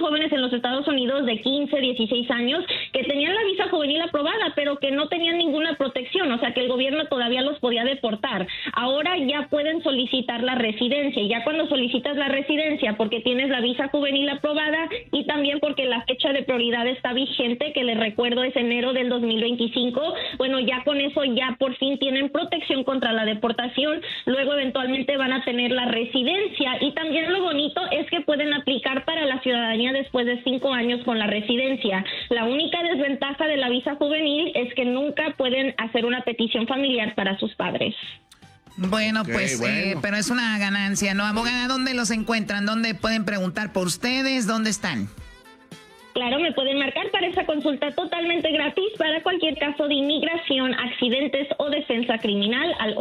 jóvenes en los Estados Unidos de 15, 16 años que tenían la visa juvenil aprobada, pero que no tenían ninguna protección, o sea que el gobierno todavía los podía deportar. Ahora ya pueden solicitar la residencia, y ya cuando solicitas la residencia porque tienes la visa juvenil aprobada y también porque la fecha de prioridad está vigente, que les recuerdo es enero del 2025, bueno, ya con eso ya por fin tienen protección contra la deportación, luego eventualmente van a tener la residencia, y también lo bonito es que pueden aplicar para la ciudadanía después de 5 años con la residencia. La única desventaja de la visa juvenil es que nunca pueden hacer una petición familiar para sus padres. Bueno, pues, pero es una ganancia, ¿no? Abogada, ¿dónde los encuentran? ¿Dónde pueden preguntar por ustedes? ¿Dónde están? Claro, me pueden marcar para esa consulta totalmente gratis para cualquier caso de inmigración, accidentes o defensa criminal al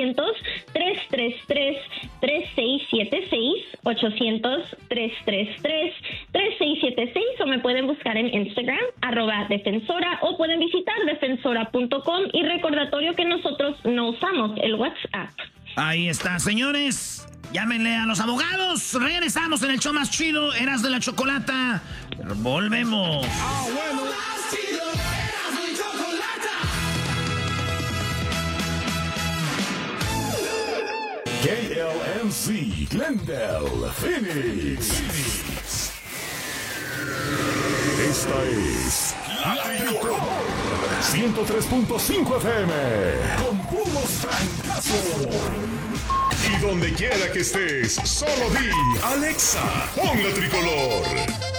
800-333-3676, 800-333-3676, o me pueden buscar en Instagram, @defensora, o pueden visitar defensora.com, y recordatorio que nosotros no usamos el WhatsApp. Ahí está, señores. Llámenle a los abogados. Regresamos en el show más chido, Eras de la Chocolata. Volvemos. Ah, bueno. KLMC, Glendale, Phoenix. Esta es La Tricolor 103.5 FM. Con puros francazos. Y donde quiera que estés, solo di Alexa, pon La Tricolor.